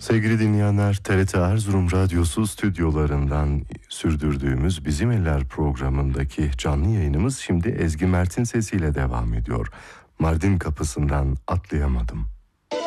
Sevgili dinleyenler, TRT Erzurum Radyosu stüdyolarından sürdürdüğümüz Bizim Eller programındaki canlı yayınımız şimdi Ezgi Mert'in sesiyle devam ediyor. Mardin kapısından atlayamadım.